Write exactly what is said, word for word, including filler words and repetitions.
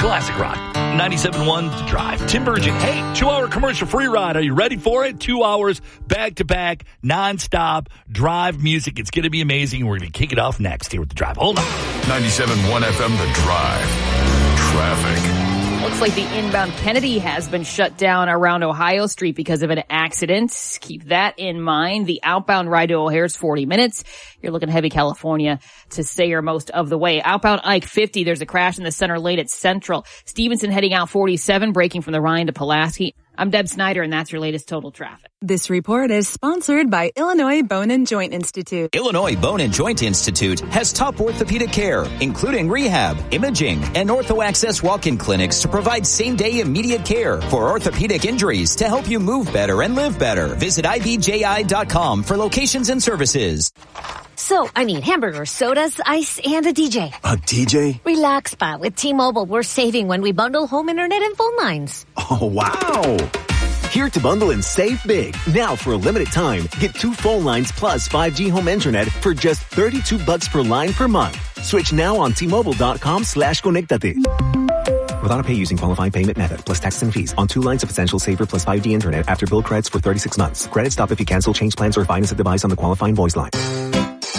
Classic rock. ninety-seven point one The Drive. Tim Burgess. Hey, two-hour commercial-free ride. Are you ready for it? Two hours, back-to-back, nonstop, drive music. It's going to be amazing. We're going to kick it off next here with The Drive. Hold on. ninety-seven point one F M The Drive. Traffic. Looks like the inbound Kennedy has been shut down around Ohio Street because of an accident. Keep that in mind. The outbound ride to O'Hare is forty minutes. You're looking heavy California to Sayre most of the way. Outbound Ike fifty, there's a crash in the center lane at Central. Stevenson heading out forty-seven, braking from the Ryan to Pulaski. I'm Deb Snyder, and that's your latest total traffic. This report is sponsored by Illinois Bone and Joint Institute. Illinois Bone and Joint Institute has top orthopedic care, including rehab, imaging, and ortho-access walk-in clinics to provide same-day immediate care for orthopedic injuries to help you move better and live better. Visit I B J I dot com for locations and services. So, I mean, hamburgers, sodas, ice, and a D J. A D J? Relax, Pa. With T-Mobile, we're saving when we bundle home internet and phone lines. Oh, wow. Here to bundle and save big. Now, for a limited time, get two phone lines plus five G home internet for just thirty-two bucks per line per month. Switch now on T-Mobile.com slash Conectate. With auto pay using qualifying payment method plus taxes and fees on two lines of Essential Saver plus five G internet after bill credits for thirty-six months. Credit stop if you cancel, change plans, or finance a device on the qualifying voice line.